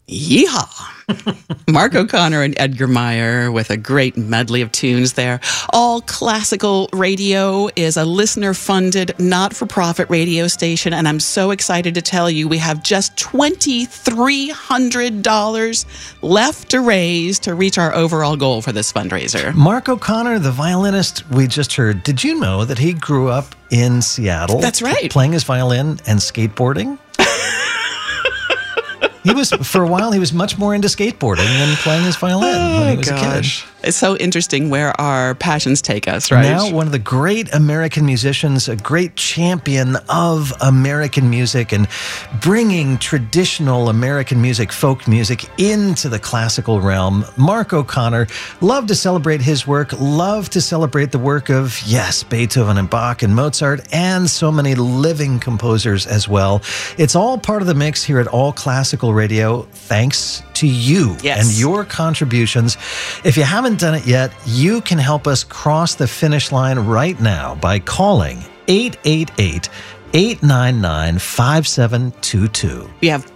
Yeehaw! Mark O'Connor and Edgar Meyer with a great medley of tunes there. All Classical Radio is a listener-funded, not-for-profit radio station, and I'm so excited to tell you we have just $2,300 left to raise to reach our overall goal for this fundraiser. Mark O'Connor, the violinist we just heard, did you know that he grew up in Seattle? That's right. Playing his violin and skateboarding? For a while, he was much more into skateboarding than playing his violin when he was a kid. It's so interesting where our passions take us, right? Now, one of the great American musicians, a great champion of American music and bringing traditional American music, folk music, into the classical realm. Mark O'Connor, love to celebrate his work, love to celebrate the work of, yes, Beethoven and Bach and Mozart, and so many living composers as well. It's all part of the mix here at All Classical Radio, thanks to you and your contributions. If you haven't done it yet, you can help us cross the finish line right now by calling 888-899-5722. We have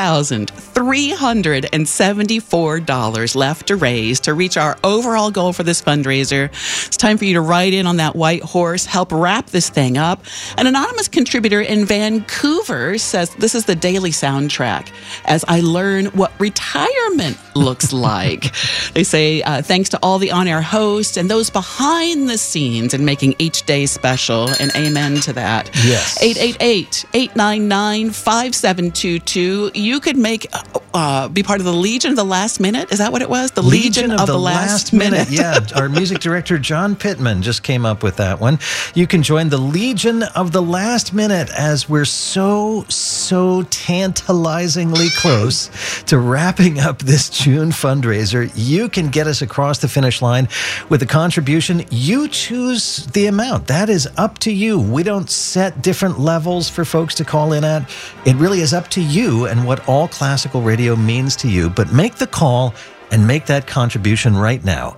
$2,374 left to raise to reach our overall goal for this fundraiser. It's time for you to ride in on that white horse, help wrap this thing up. An anonymous contributor in Vancouver says, this is the daily soundtrack as I learn what retirement looks like. They say, thanks to all the on-air hosts and those behind the scenes in making each day special, and amen to that. Yes. 888-899-5722. You could be part of the Legion of the Last Minute. Is that what it was? The Legion of the Last Minute. Yeah, our music director, John Pittman, just came up with that one. You can join the Legion of the Last Minute as we're so tantalizingly close to wrapping up this June fundraiser. You can get us across the finish line with a contribution. You choose the amount. That is up to you. We don't set different levels for folks to call in at. It really is up to you and what All Classical Radio means to you. But make the call and make that contribution right now.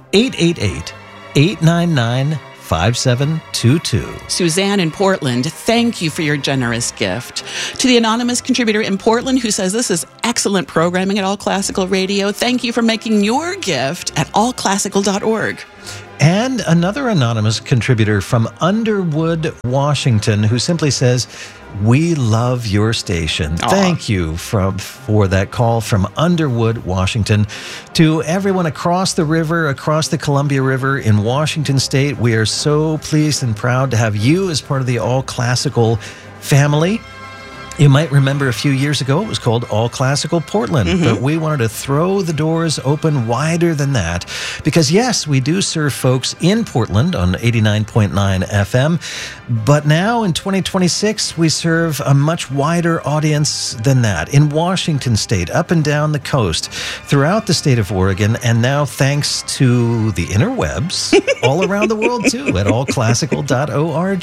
888-899-5722. Suzanne in Portland, thank you for your generous gift. To the anonymous contributor in Portland who says this is excellent programming at All Classical Radio, thank you for making your gift at allclassical.org. And another anonymous contributor from Underwood, Washington, who simply says, we love your station. Aww. Thank you for that call from Underwood, Washington. To everyone across the river, across the Columbia River in Washington State, we are so pleased and proud to have you as part of the All Classical family. You might remember a few years ago, it was called All Classical Portland, but we wanted to throw the doors open wider than that because, yes, we do serve folks in Portland on 89.9 FM, but now in 2026, we serve a much wider audience than that in Washington State, up and down the coast, throughout the state of Oregon, and now thanks to the interwebs, all around the world too, at allclassical.org.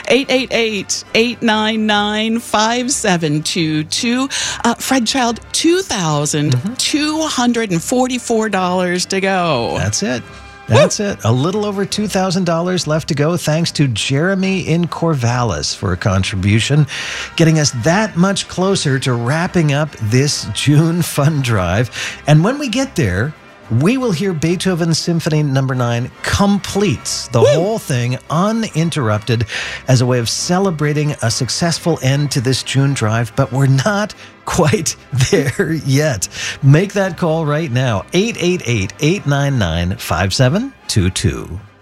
888-899-5722. Fred Child, $2,244 to go. That's it. That's it. A little over $2,000 left to go, thanks to Jeremy in Corvallis for a contribution, getting us that much closer to wrapping up this June fund drive. And when we get there, we will hear Beethoven Symphony No. 9 complete, the whole thing uninterrupted, as a way of celebrating a successful end to this June drive, but we're not quite there yet. Make that call right now, 888-899-5722.